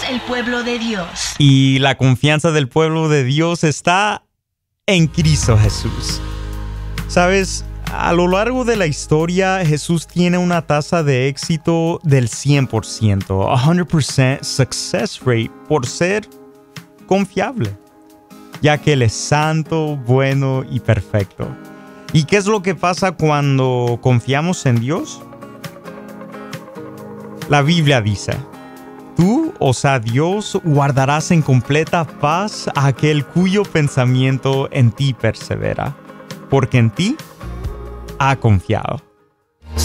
el pueblo de Dios. Y la confianza del pueblo de Dios está en Cristo Jesús. ¿Sabes? A lo largo de la historia, Jesús tiene una tasa de éxito del 100%, 100% success rate, por ser confiable, ya que Él es santo, bueno y perfecto. ¿Y qué es lo que pasa cuando confiamos en Dios? La Biblia dice: tú, o sea, Dios, guardarás en completa paz a aquel cuyo pensamiento en ti persevera, porque en ti ha confiado.